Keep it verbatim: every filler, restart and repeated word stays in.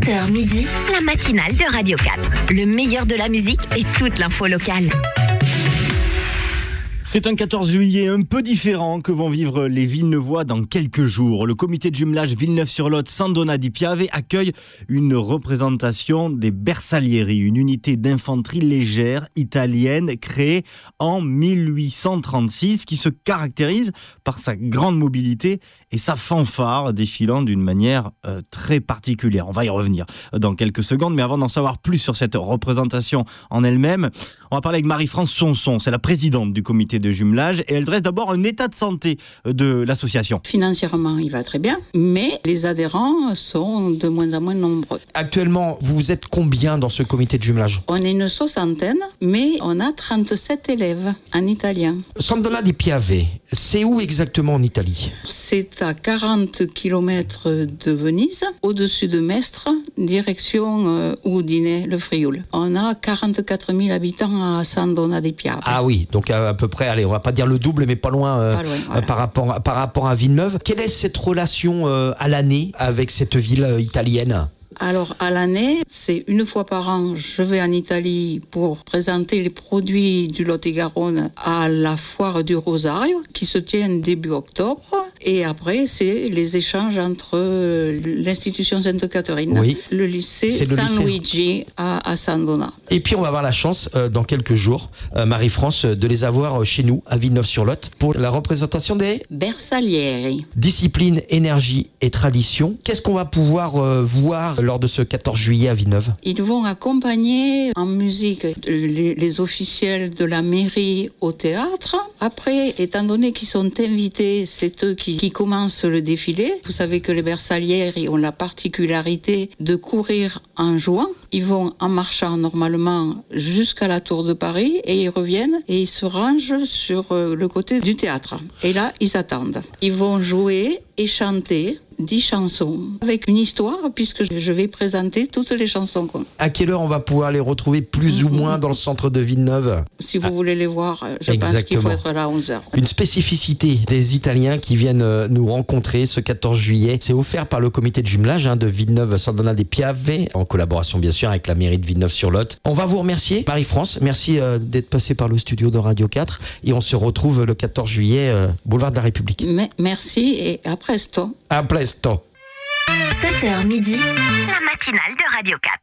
sept heures midi, la matinale de Radio quatre. Le meilleur de la musique et toute l'info locale. C'est un quatorze juillet un peu différent que vont vivre les Villeneuvois dans quelques jours. Le comité de jumelage Villeneuve-sur-Lot San Donà di Piave accueille une représentation des Bersaglieri, une unité d'infanterie légère italienne créée en mille huit cent trente-six qui se caractérise par sa grande mobilité et sa fanfare défilant d'une manière euh, très particulière. On va y revenir dans quelques secondes, mais avant d'en savoir plus sur cette représentation en elle-même, on va parler avec Marie-France Sonson, c'est la présidente du comité de jumelage et elle dresse d'abord un état de santé de l'association. Financièrement, il va très bien, mais les adhérents sont de moins en moins nombreux. Actuellement, vous êtes combien dans ce comité de jumelage ? On est une soixantaine, mais on a trente-sept élèves en italien. San Donà di Piave, c'est où exactement en Italie ? C'est à quarante kilomètres de Venise, au-dessus de Mestre, direction euh, Udine, le Frioul. On a quarante-quatre mille habitants à San Donà di Piave. Ah oui, donc à, à peu près, allez, on va pas dire le double, mais pas loin, euh, Pas loin, voilà. euh, par, rapport, par rapport à Villeneuve. Quelle est cette relation euh, à l'année avec cette ville euh, italienne ? Alors, à l'année, c'est une fois par an, je vais en Italie pour présenter les produits du Lot-et-Garonne à la foire du Rosario, qui se tient début octobre. Et après, c'est les échanges entre l'institution Sainte-Catherine, oui. le lycée C'est le San lycée. Luigi à, à San Donà. Et puis on va avoir la chance, euh, dans quelques jours, euh, Marie-France, de les avoir chez nous, à Villeneuve-sur-Lot, pour la représentation des Bersaglieri. disciplines, énergie et tradition. Qu'est-ce qu'on va pouvoir euh, voir lors de ce quatorze juillet à Villeneuve ? Ils vont accompagner en musique les, les officiels de la mairie au théâtre. Après, étant donné qu'ils sont invités, c'est eux qui, qui commencent le défilé. Vous savez que les Bersaglieri ont la particularité de courir en jouant. Ils vont en marchant normalement jusqu'à la Tour de Paris et ils reviennent et ils se rangent sur le côté du théâtre. Et là, ils attendent. Ils vont jouer et chanter dix chansons avec une histoire puisque je vais présenter toutes les chansons. À quelle heure on va pouvoir les retrouver plus ou moins dans le centre de Villeneuve ? Si vous ah. voulez les voir, je Exactement. pense qu'il faut être là à onze heures. Une spécificité des Italiens qui viennent nous rencontrer ce quatorze juillet, c'est offert par le comité de jumelage hein, de Villeneuve-San Donà di Piave, en collaboration bien sûr avec la mairie de Villeneuve-sur-Lot. On va vous remercier, Marie-France, merci euh, d'être passée par le studio de Radio quatre et on se retrouve le quatorze juillet, euh, boulevard de la République. Mais, merci et à presto. À presto. sept heures midi, la matinale de Radio quatre.